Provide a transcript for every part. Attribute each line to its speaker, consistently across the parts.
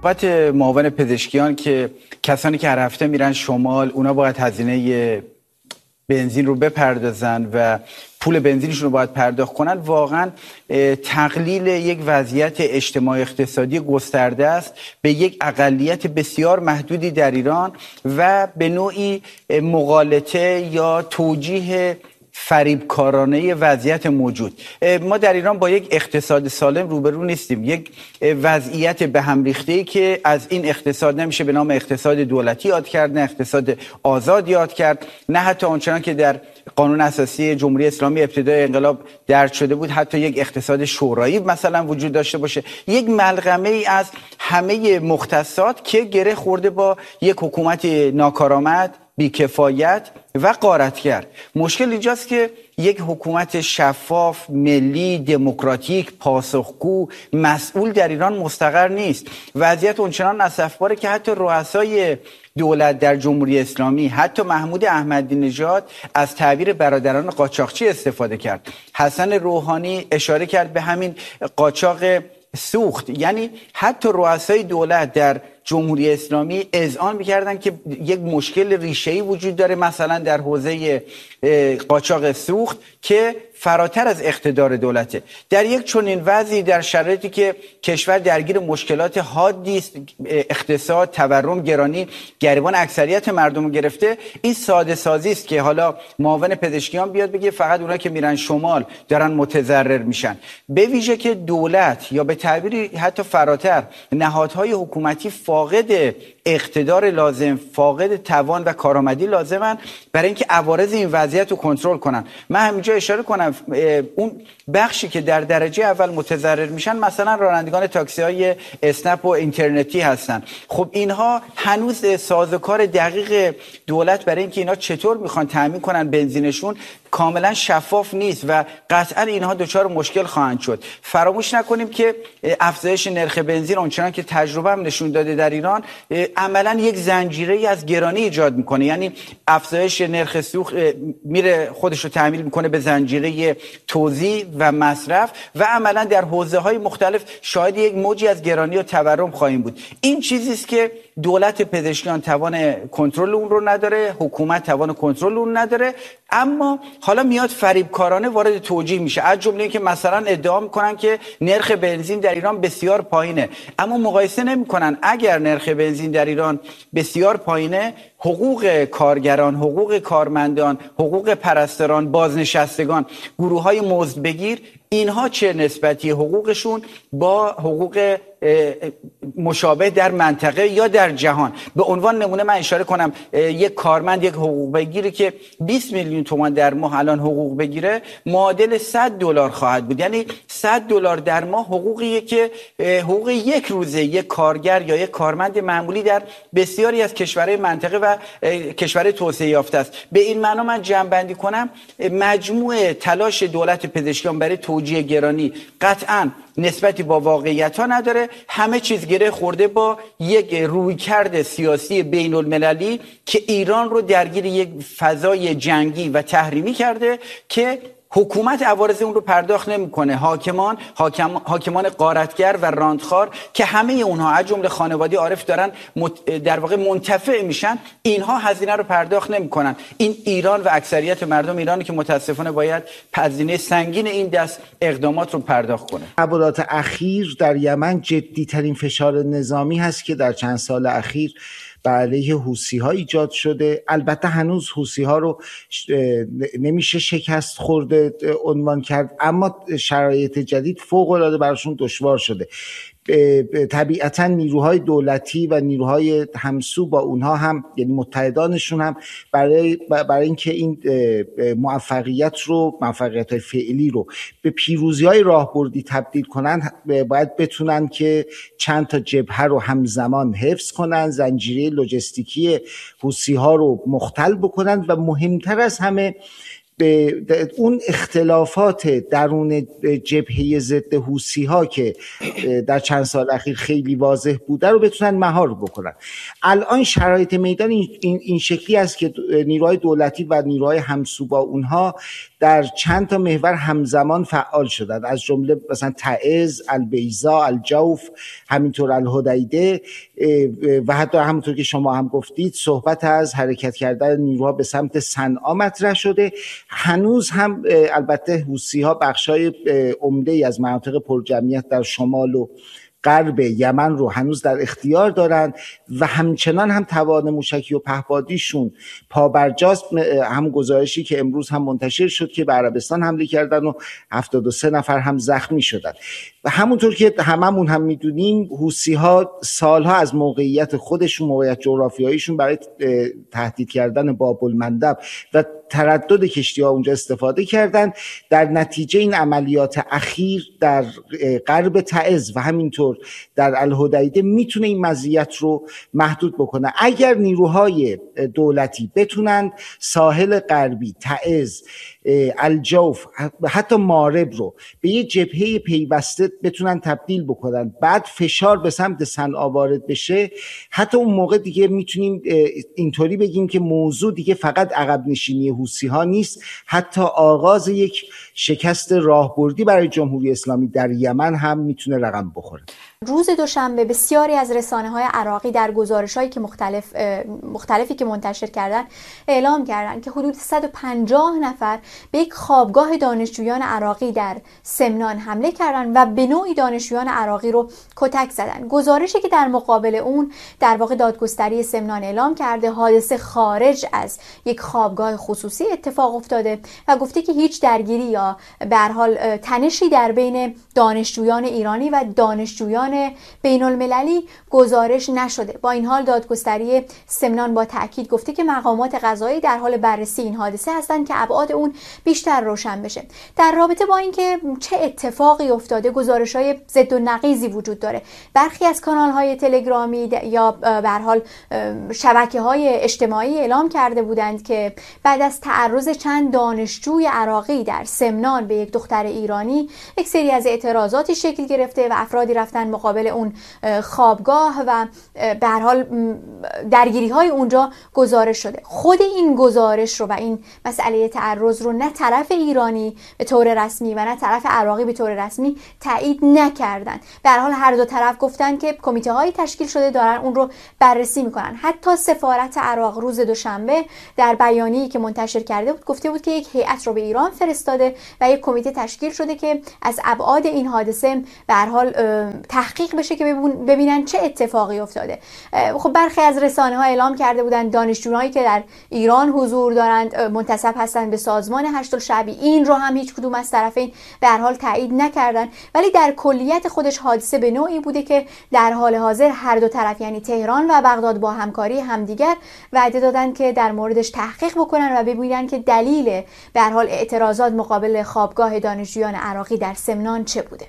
Speaker 1: بابت معاون پزشکیان که کسانی که هر هفته میرن شمال اونا باید هزینه بنزین رو بپردازن و پول بنزینشون رو باید پرداخت کنن، واقعا تقلیل یک وضعیت اجتماعی اقتصادی گسترده است به یک اقلیت بسیار محدودی در ایران و به نوعی مغالطه یا توجیه فریبکارانه وضعیت موجود. ما در ایران با یک اقتصاد سالم روبرو نیستیم، یک وضعیت به هم ریخته‌ای که از این اقتصاد نمیشه به نام اقتصاد دولتی یاد کرد، نه اقتصاد آزاد یاد کرد، نه حتی آنچنان که در قانون اساسی جمهوری اسلامی ابتدای انقلاب درج شده بود حتی یک اقتصاد شورایی مثلا وجود داشته باشه. یک ملغمه ای از همه مختصات که گره خورده با یک حکومت ناکارآمد، بیکفایت و غارتگر. مشکل اینجاست که یک حکومت شفاف، ملی، دموکراتیک، پاسخگو، مسئول در ایران مستقر نیست. وضعیت اونچنان اسفباره که حتی رؤسای دولت در جمهوری اسلامی، حتی محمود احمدی نژاد از تعبیر برادران قاچاقچی استفاده کرد. حسن روحانی اشاره کرد به همین قاچاق سوخت. یعنی حتی رؤسای دولت در جمهوری اسلامی اذعان می‌کردن که یک مشکل ریشه‌ای وجود داره مثلا در حوزه قاچاق سوخت که فراتر از اقتدار دولته. در یک چنین وضعی، در شرایطی که کشور درگیر مشکلات حادی است، اقتصاد، تورم، گرانی گریبان اکثریت مردم رو گرفته، این ساده سازی است که حالا معاون پزشکیان بیاد بگه فقط اونایی که میرن شمال دارن متضرر میشن. به ویژه که دولت یا به تعبیری حتی فراتر نهادهای حکومتی فاقد اقتدار لازم، فاقد توان و کارآمدی لازمن برای اینکه عوارض این وضعیت رو کنترل کنن. من همینجا اشاره کنم اون بخشی که در درجه اول متضرر میشن مثلا رانندگان تاکسی های اسنپ و اینترنتی هستن. خب اینها هنوز سازوکار دقیق دولت برای اینکه اینا چطور میخوان تامین کنن بنزینشون کاملا شفاف نیست و قطعا اینها دچار مشکل خواهند شد. فراموش نکنیم که افزایش نرخ بنزین اونچنان که تجربه هم نشون داده در ایران عملا یک زنجیره از گرانی ایجاد میکنه. یعنی افزایش نرخ سوخت میره خودش رو تحمیل میکنه به زنجیره توزیع و مصرف و عملا در حوزه‌های مختلف شاید یک موجی از گرانی و تورم خواهیم بود. این چیزی است که دولت پزشکیان توان کنترل اون رو نداره، حکومت توان کنترل اون نداره، اما حالا میاد فریبکارانه وارد توجیه میشه. از جمله اینکه مثلا ادعا میکنن که نرخ بنزین در ایران بسیار پایینه، اما مقایسه نمیکنن اگر نرخ بنزین در ایران بسیار پایینه، حقوق کارگران، حقوق کارمندان، حقوق پرستاران، بازنشستگان، گروه‌های مزدبگیر، اینها چه نسبتی حقوقشون با حقوق مشابه در منطقه یا در جهان. به عنوان نمونه من اشاره کنم یک کارمند، یک حقوق بگیری که 20 میلیون تومان در ماه الان حقوق بگیره معادل $100 خواهد بود. یعنی $100 در ماه حقوقیه که حقوق یک روزه یک کارگر یا یک کارمند معمولی در بسیاری از کشورهای منطقه و کشورهای توسعه یافته است. به این معنا من جمع‌بندی کنم مجموع تلاش دولت پزشکیان برای توجیه گرانی قطعاً نسبتی با واقعیت‌ها نداره. همه چیز گره خورده با یک رویکرد سیاسی بین المللی که ایران رو درگیر یک فضای جنگی و تحریمی کرده که حکومت عوارض اون رو پرداخت نمی‌کنه. حاکمان غارتگر و راندخوار که همه اونها از جمله خانواده عارف دارن در واقع منتفع میشن، اینها هزینه رو پرداخت نمی‌کنن. این ایران و اکثریت مردم ایرانی که متاسفانه باید هزینه سنگین این دست اقدامات رو پرداخت کنه.
Speaker 2: تحولات اخیر در یمن جدی‌ترین فشار نظامی هست که در چند سال اخیر بر علیه حوثی‌ها ایجاد شده. البته هنوز حوثی‌ها رو نمیشه شکست خورده عنوان کرد، اما شرایط جدید فوق‌العاده براشون دشوار شده. طبیعتا نیروهای دولتی و نیروهای همسو با اونها هم، یعنی متحدانشون هم برای اینکه این موفقیت‌های فعلی رو به پیروزی‌های راهبردی تبدیل کنن، باید بتونن که چند تا جبهه رو همزمان حفظ کنن، زنجیره لوجستیکی حوثی‌ها رو مختل بکنن و مهمتر از همه اون اختلافات درون جبهه ضد حوثی‌ها که در چند سال اخیر خیلی واضح بوده رو بتونن مهار بکنن. الان شرایط میدان این شکلی است که نیروهای دولتی و نیروهای همسو با اونها در چند تا محور همزمان فعال شدن، از جمله مثلا تعز، البیضا، الجوف، همینطور الهدیده و حتی همونطور که شما هم گفتید صحبت از حرکت کردن نیروها به سمت صنعا مطرح شده. هنوز هم البته حوثی‌ها بخشای عمده‌ای از مناطق پرجمعیت در شمال و غرب یمن رو هنوز در اختیار دارن و همچنان هم توان موشکی و پهپادیشون پابرجاست. هم گزارشی که امروز هم منتشر شد که به عربستان حمله کردن و 73 نفر هم زخمی شدن. و همونطور که هممون هم میدونیم حوثی‌ها سالها از موقعیت خودشون، موقعیت جغرافیاییشون برای تهدید کردن باب المندب و تردد کشتی‌ها اونجا استفاده کردن. در نتیجه این عملیات اخیر در غرب تعز و همینطور در الهدیده میتونه این مزیت رو محدود بکنه. اگر نیروهای دولتی بتونن ساحل غربی، تعز، الجوف، حتی مارب رو به یه جبهه پیوسته بتونن تبدیل بکنن، بعد فشار به سمت صنعا وارد بشه، حتی اون موقع دیگه میتونیم اینطوری بگیم که موضوع دیگه فقط عقب نشینی حوثی‌ها نیست، حتی آغاز یک شکست راهبردی برای جمهوری اسلامی در یمن هم میتونه رقم بخوره.
Speaker 3: روز دوشنبه بسیاری از رسانه‌های عراقی در گزارش‌هایی که مختلفی که منتشر کردن اعلام کردن که حدود 150 نفر به یک خوابگاه دانشجویان عراقی در سمنان حمله کردن و به نوعی دانشجویان عراقی رو کتک زدن. گزارشی که در مقابل اون در واقع دادگستری سمنان اعلام کرده حادثه خارج از یک خوابگاه خصوصی اتفاق افتاده و گفته که هیچ درگیری یا به هر حال تنشی در بین دانشجویان ایرانی و دانشجویان بین المللی گزارش نشده. با این حال دادگستری سمنان با تأکید گفته که مقامات قضایی در حال بررسی این حادثه هستند که ابعاد اون بیشتر روشن بشه. در رابطه با اینکه چه اتفاقی افتاده گزارش‌های ضد و نقیضی وجود داره. برخی از کانال‌های تلگرامی یا به هر حال شبکه‌های اجتماعی اعلام کرده بودند که بعد از تعرض چند دانشجوی عراقی در سمنان به یک دختر ایرانی یک سری از اعتراضاتی شکل گرفته و افرادی رفتن مقابل اون خوابگاه و به هر حال درگیری‌های اونجا گزارش شده. خود این گزارش رو و این مسئله تعرض رو نه طرف ایرانی به طور رسمی و نه طرف عراقی به طور رسمی تایید نکردن. به هر حال هر دو طرف گفتن که کمیته‌هایی تشکیل شده دارن اون رو بررسی میکنن. حتی سفارت عراق روز دوشنبه در بیانیه‌ای که منتشر کرده بود گفته بود که یک هیئت رو به ایران فرستاده و یک کمیته تشکیل شده که از ابعاد این حادثه به هر حال تحقیق بشه که ببینن چه اتفاقی افتاده. خب برخی از رسانه‌ها اعلام کرده بودن دانشجوهایی که در ایران حضور دارند منتسب هستند به سازمان هشت‌الشعبی. این رو هم هیچ کدوم از طرفین به هر حال تایید نکردن، ولی در کلیت خودش حادثه به نوعی بوده که در حال حاضر هر دو طرف یعنی تهران و بغداد با همکاری همدیگر وعده دادن که در موردش تحقیق بکنن و ببینن که دلیل به هر حال اعتراضات مقابل خوابگاه دانشجویان عراقی در سمنان چه بوده.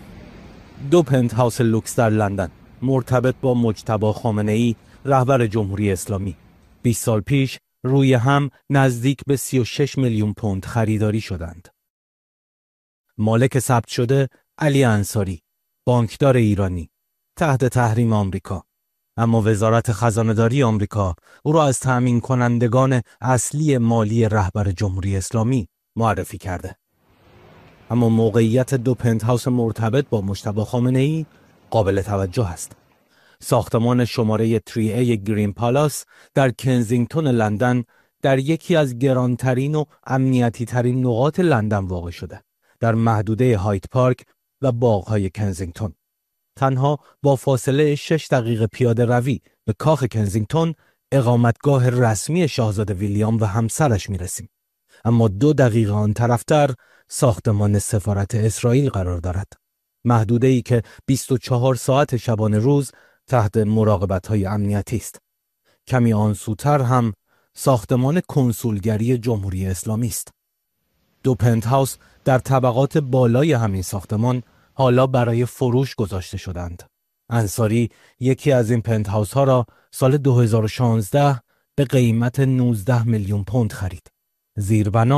Speaker 4: 2 پنت‌هاوس لوکس در لندن مرتبط با مجتبی خامنه‌ای رهبر جمهوری اسلامی 20 سال پیش روی هم نزدیک به 36 میلیون پوند خریداری شدند. مالک ثبت شده علی انصاری، بانکدار ایرانی تحت تحریم آمریکا، اما وزارت خزانه‌داری آمریکا او را از تأمین کنندگان اصلی مالی رهبر جمهوری اسلامی معرفی کرده. اما موقعیت 2 پنت‌هاوس مرتبط با مجتبی خامنه‌ای قابل توجه است. ساختمان شماره 3A گرین پالاس در کنزینگتون لندن در یکی از گرانترین و امنیتی ترین نقاط لندن واقع شده، در محدوده هایت پارک و باغ‌های کنزینگتون. تنها با فاصله 6 دقیقه پیاده روی به کاخ کنزینگتون اقامتگاه رسمی شاهزاده ویلیام و همسرش میرسیم. اما 2 دقیقه آن طرفتر ساختمان سفارت اسرائیل قرار دارد. محدوده‌ای که 24 ساعت شبانه روز تحت مراقبت‌های امنیتی است. کمی آن سوتر هم ساختمان کنسولگری جمهوری اسلامی است. 2 پنت‌هاوس در طبقات بالای همین ساختمان حالا برای فروش گذاشته شدند. انصاری یکی از این پنت‌هاوس‌ها را سال 2016 به قیمت 19 میلیون پوند خرید. زیربنا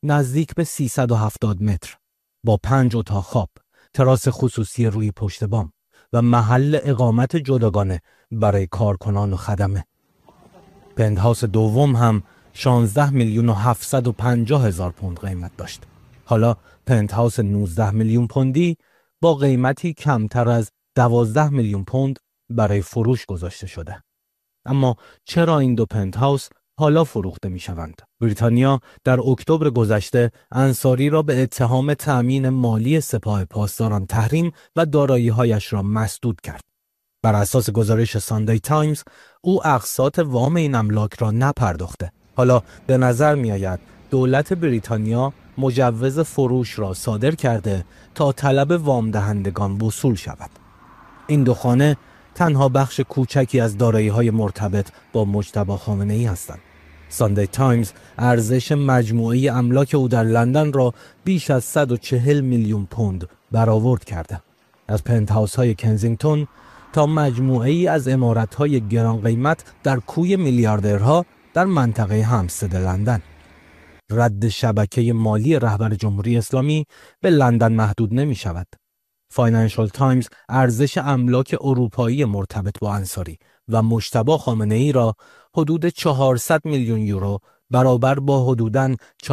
Speaker 4: نزدیک به 370 متر با 5 اتاق خواب، تراس خصوصی روی پشت بام و محل اقامت جداگانه برای کارکنان و خدمه. پنتهاوس دوم هم 16 میلیون و 750 هزار پوند قیمت داشت. حالا پنتهاوس 19 میلیون پوندی با قیمتی کمتر از 12 میلیون پوند برای فروش گذاشته شده. اما چرا این دو پنتهاوس حالا فروخته می شوند؟ بریتانیا در اکتبر گذشته انصاری را به اتهام تأمین مالی سپاه پاسداران تحریم و دارایی‌هایش را مسدود کرد. بر اساس گزارش ساندی تایمز او اقساط وام این املاک را نپرداخته. حالا به نظر می آید دولت بریتانیا مجوز فروش را صادر کرده تا طلب وام دهندگان وصول شود. این دو خانه تنها بخش کوچکی از دارایی‌های مرتبط با مجتبی خامنه‌ای هستند. ساندی تایمز ارزش مجموعی املاک او در لندن را بیش از 140 میلیون پوند برآورد کرده. از پنتهاوس‌های کنزینگتون تا مجموعه‌ای از عمارت‌های گران قیمت در کوی میلیاردرها در منطقه همستد لندن. رد شبکه مالی رهبر جمهوری اسلامی به لندن محدود نمی‌شود. فاینانشال تایمز ارزش املاک اروپایی مرتبط با انصاری و مجتبی خامنه‌ای را حدود 400 میلیون یورو برابر با حدوداً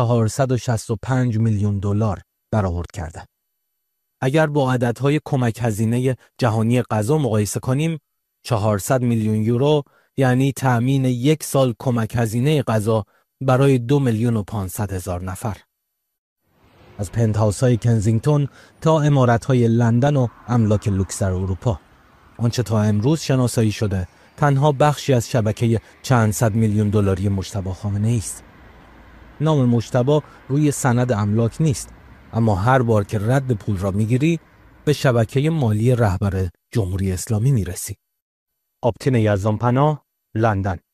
Speaker 4: 465 میلیون دلار برآورد کرده. اگر با عددهای کمک هزینه جهانی غذا مقایسه کنیم، 400 میلیون یورو یعنی تأمین 1 سال کمک هزینه غذا برای 2,500,000 نفر. از پنتهاوس‌های کنزینگتون تا عمارت‌های لندن و املاک لوکس در اروپا، آنچه تا امروز شناسایی شده تنها بخشی از شبکه چند صد میلیون دلاری مجتبی خامنه‌ای است. نام مجتبی روی سند املاک نیست، اما هر بار که رد پول را میگیری به شبکه مالی رهبر جمهوری اسلامی میرسی. آبتین یزدانپناه، لندن.